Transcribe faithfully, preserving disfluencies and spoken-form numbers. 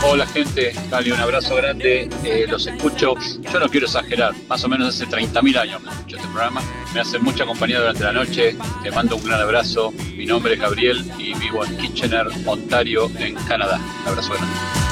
Hola gente, dale un abrazo grande, eh, los escucho, yo no quiero exagerar, más o menos hace treinta mil años que escucho este programa, me hace mucha compañía durante la noche, te mando un gran abrazo, mi nombre es Gabriel y vivo en Kitchener, Ontario, en Canadá, un abrazo grande.